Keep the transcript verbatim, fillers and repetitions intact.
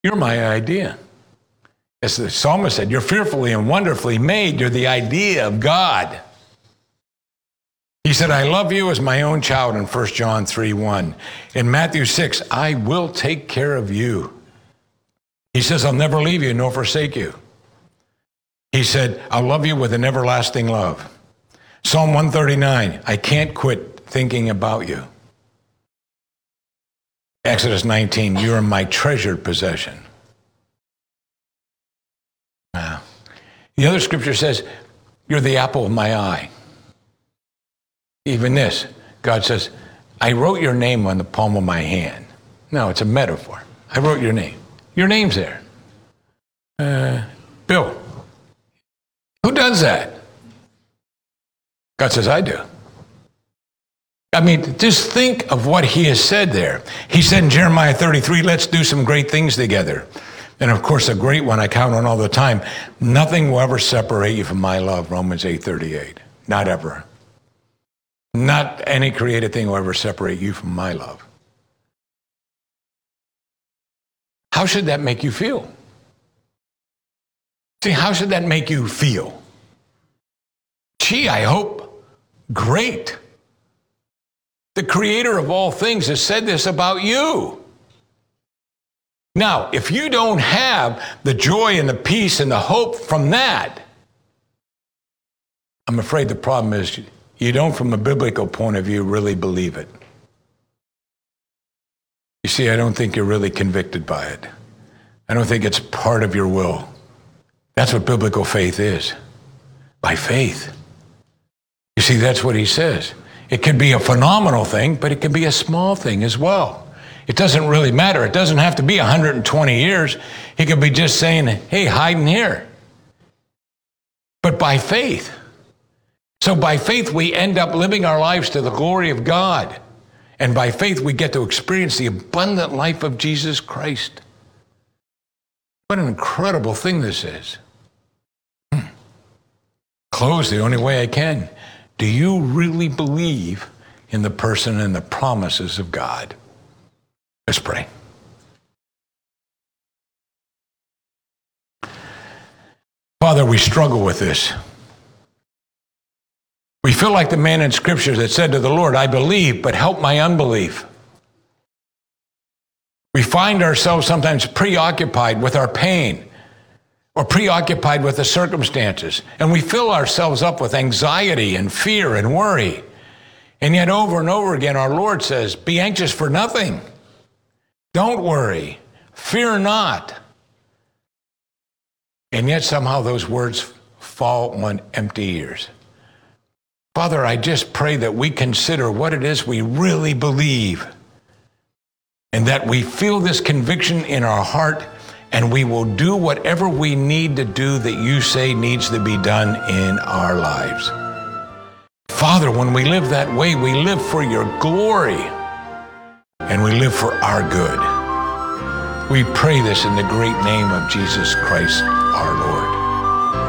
You're my idea. As the psalmist said, you're fearfully and wonderfully made. You're the idea of God. He said, I love you as my own child in First John three one. In Matthew six, I will take care of you. He says, I'll never leave you nor forsake you. He said, I'll love you with an everlasting love. Psalm one thirty-nine, I can't quit thinking about you. Exodus nineteen, you are my treasured possession. Wow. The other scripture says, you're the apple of my eye. Even this, God says, I wrote your name on the palm of my hand. No, it's a metaphor. I wrote your name. Your name's there. Uh, Bill. Who does that? God says, I do. I mean, just think of what he has said there. He said in Jeremiah thirty-three, let's do some great things together. And of course, a great one I count on all the time. Nothing will ever separate you from my love, Romans eight thirty-eight. Not ever. Not any created thing will ever separate you from my love. How should that make you feel? See, how should that make you feel? Gee, I hope great. The creator of all things has said this about you. Now, if you don't have the joy and the peace and the hope from that, I'm afraid the problem is you don't, from a biblical point of view, really believe it. You see, I don't think you're really convicted by it. I don't think it's part of your will. That's what biblical faith is. By faith. You see, that's what he says. It can be a phenomenal thing, but it can be a small thing as well. It doesn't really matter. It doesn't have to be one hundred twenty years. He could be just saying, hey, hide in here. But by faith. So by faith, we end up living our lives to the glory of God. And by faith, we get to experience the abundant life of Jesus Christ. What an incredible thing this is. Hmm. Close the only way I can. Do you really believe in the person and the promises of God? Let's pray. Father, we struggle with this. We feel like the man in Scripture that said to the Lord, I believe, but help my unbelief. We find ourselves sometimes preoccupied with our pain or preoccupied with the circumstances, and we fill ourselves up with anxiety and fear and worry. And yet over and over again, our Lord says, be anxious for nothing. Don't worry. Fear not. And yet somehow those words fall on empty ears. Father, I just pray that we consider what it is we really believe, and that we feel this conviction in our heart, and we will do whatever we need to do that you say needs to be done in our lives. Father, when we live that way, we live for your glory, and we live for our good. We pray this in the great name of Jesus Christ, our Lord.